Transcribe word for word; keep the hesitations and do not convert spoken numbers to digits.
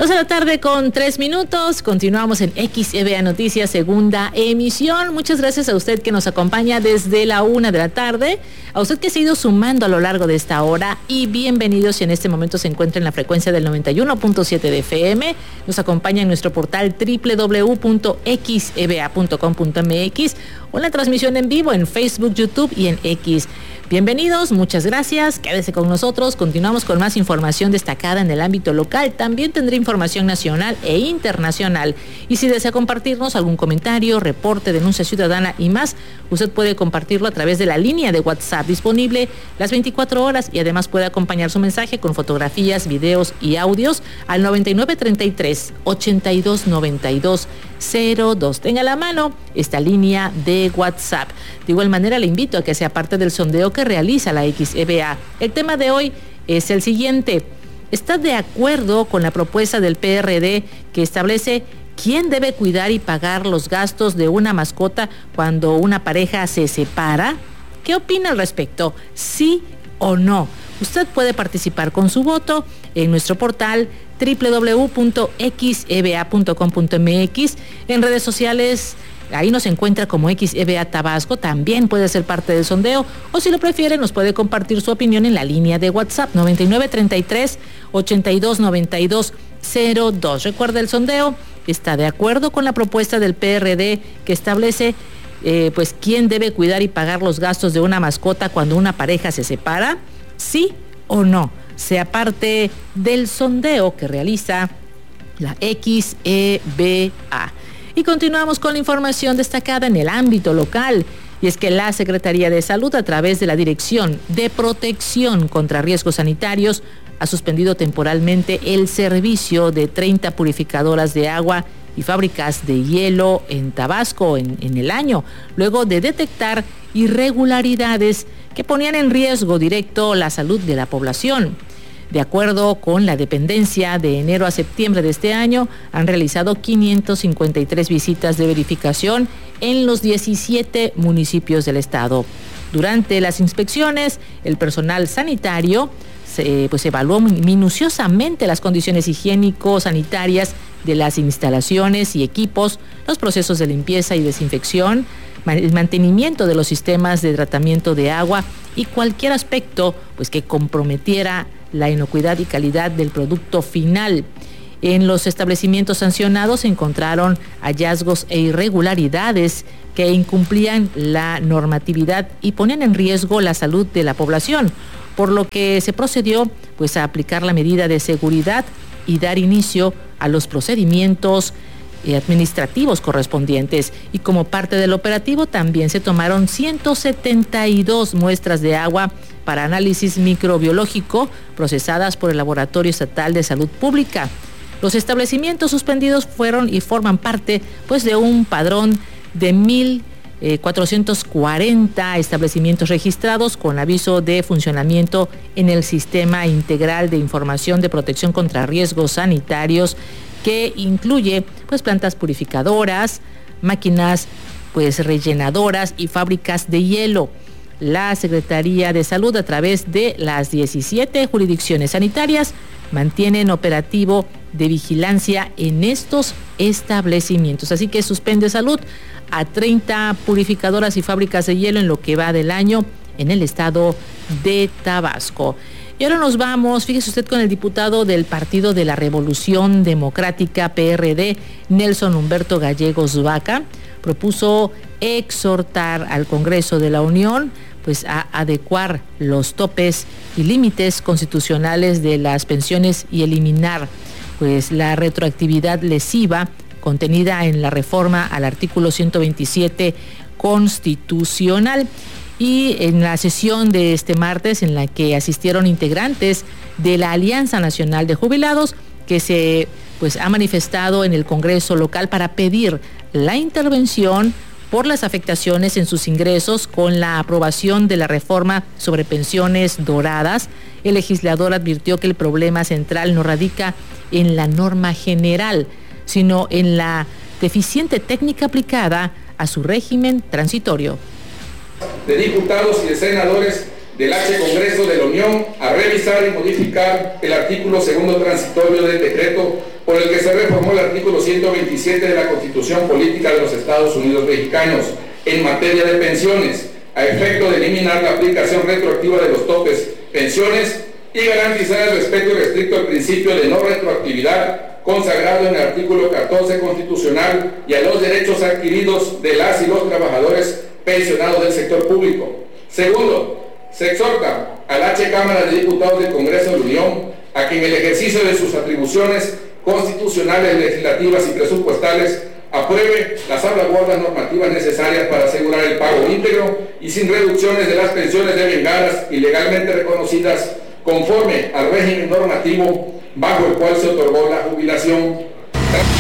Dos de la tarde con tres minutos, continuamos en X E B A Noticias, segunda emisión. Muchas gracias a usted que nos acompaña desde la una de la tarde, a usted que se ha ido sumando a lo largo de esta hora y bienvenidos si en este momento se encuentra en la frecuencia del noventa y uno punto siete de F M. Nos acompaña en nuestro portal doble u doble u doble u punto x e b a punto com punto m x o en la transmisión en vivo en Facebook, YouTube y en X. Bienvenidos, muchas gracias, quédese con nosotros, continuamos con más información destacada en el ámbito local, también tendré información nacional e internacional, y si desea compartirnos algún comentario, reporte, denuncia ciudadana y más, usted puede compartirlo a través de la línea de WhatsApp disponible las veinticuatro horas y además puede acompañar su mensaje con fotografías, videos y audios al noventa y nueve treinta y tres ochenta y dos noventa y dos cero dos. Tenga a la mano esta línea de WhatsApp. De igual manera le invito a que sea parte del sondeo que realiza la X E B A. El tema de hoy es el siguiente: ¿está de acuerdo con la propuesta del P R D que establece quién debe cuidar y pagar los gastos de una mascota cuando una pareja se separa? ¿Qué opina al respecto? ¿Sí o no? Usted puede participar con su voto en nuestro portal doble u doble u doble u punto x e b a punto com punto m x, en redes sociales. Ahí nos encuentra como X E B A Tabasco, también puede ser parte del sondeo, o si lo prefiere nos puede compartir su opinión en la línea de WhatsApp noventa y nueve treinta y tres ochenta y dos noventa y dos cero dos. Recuerda el sondeo, ¿está de acuerdo con la propuesta del P R D que establece eh, pues quién debe cuidar y pagar los gastos de una mascota cuando una pareja se separa? ¿Sí o no? Sea parte del sondeo que realiza la X E B A. Y continuamos con la información destacada en el ámbito local, y es que la Secretaría de Salud, a través de la Dirección de Protección contra Riesgos Sanitarios, ha suspendido temporalmente el servicio de treinta purificadoras de agua y fábricas de hielo en Tabasco en, en el año, luego de detectar irregularidades que ponían en riesgo directo la salud de la población. De acuerdo con la dependencia, de enero a septiembre de este año han realizado quinientas cincuenta y tres visitas de verificación en los diecisiete municipios del estado. Durante las inspecciones, el personal sanitario se, pues, evaluó minuciosamente las condiciones higiénico-sanitarias de las instalaciones y equipos, los procesos de limpieza y desinfección, el mantenimiento de los sistemas de tratamiento de agua y cualquier aspecto pues, que comprometiera la inocuidad y calidad del producto final. En los establecimientos sancionados se encontraron hallazgos e irregularidades que incumplían la normatividad y ponían en riesgo la salud de la población, por lo que se procedió pues, a aplicar la medida de seguridad y dar inicio a los procedimientos administrativos correspondientes, y como parte del operativo también se tomaron ciento setenta y dos muestras de agua para análisis microbiológico procesadas por el Laboratorio Estatal de Salud Pública. Los establecimientos suspendidos fueron y forman parte pues de un padrón de mil cuatrocientos cuarenta establecimientos registrados con aviso de funcionamiento en el Sistema Integral de Información de Protección contra Riesgos Sanitarios, que incluye pues plantas purificadoras, máquinas pues rellenadoras y fábricas de hielo. La Secretaría de Salud, a través de las diecisiete jurisdicciones sanitarias, mantienen operativo de vigilancia en estos establecimientos. Así que suspende Salud a treinta purificadoras y fábricas de hielo en lo que va del año en el estado de Tabasco. Y ahora nos vamos, fíjese usted, con el diputado del Partido de la Revolución Democrática, P R D, Nelson Humberto Gallegos Vaca, propuso exhortar al Congreso de la Unión pues a adecuar los topes y límites constitucionales de las pensiones y eliminar pues la retroactividad lesiva contenida en la reforma al artículo ciento veintisiete constitucional. Y en la sesión de este martes, en la que asistieron integrantes de la Alianza Nacional de Jubilados, que se pues ha manifestado en el Congreso local para pedir la intervención por las afectaciones en sus ingresos con la aprobación de la reforma sobre pensiones doradas, el legislador advirtió que el problema central no radica en la norma general, sino en la deficiente técnica aplicada a su régimen transitorio. De diputados y de senadores del H Congreso de la Unión a revisar y modificar el artículo segundo transitorio del decreto por el que se reformó el artículo ciento veintisiete de la Constitución Política de los Estados Unidos Mexicanos en materia de pensiones, a efecto de eliminar la aplicación retroactiva de los topes pensiones y garantizar el respeto irrestricto al principio de no retroactividad consagrado en el artículo catorce constitucional y a los derechos adquiridos de las y los trabajadores pensionados del sector público. Segundo, se exhorta a la H Cámara de Diputados del Congreso de la Unión a que en el ejercicio de sus atribuciones constitucionales, legislativas y presupuestales apruebe las salvaguardas normativas necesarias para asegurar el pago íntegro y sin reducciones de las pensiones devengadas y legalmente reconocidas conforme al régimen normativo bajo el cual se otorgó la jubilación.